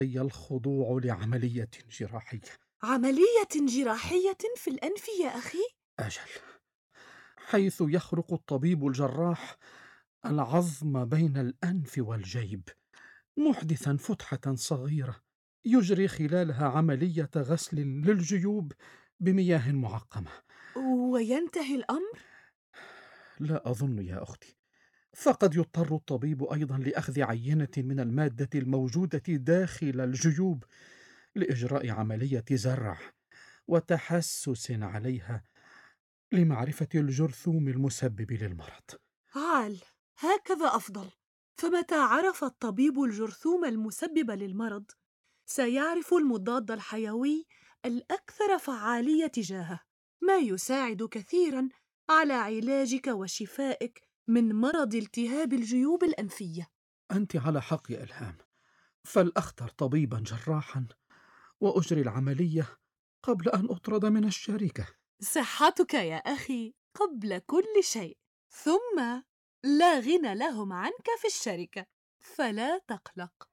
هي الخضوع لعملية جراحية. عملية جراحية في الأنف يا أخي؟ أجل، حيث يخرق الطبيب الجراح العظم بين الأنف والجيب، محدثا فتحة صغيرة يجري خلالها عملية غسل للجيوب بمياه معقمة. وينتهي الأمر؟ لا أظن يا أختي، فقد يضطر الطبيب أيضا لأخذ عينة من المادة الموجودة داخل الجيوب لإجراء عملية زرع وتحسس عليها لمعرفة الجرثوم المسبب للمرض. عال، هكذا أفضل. فمتى عرف الطبيب الجرثوم المسبب للمرض، سيعرف المضاد الحيوي الأكثر فعالية تجاهه، ما يساعد كثيرا على علاجك وشفائك من مرض التهاب الجيوب الأنفية. أنت على حق يا إلهام، فلأختر طبيبا جراحا وأجري العملية قبل أن أطرد من الشركة. صحتك يا أخي قبل كل شيء، ثم لا غنى لهم عنك في الشركة، فلا تقلق.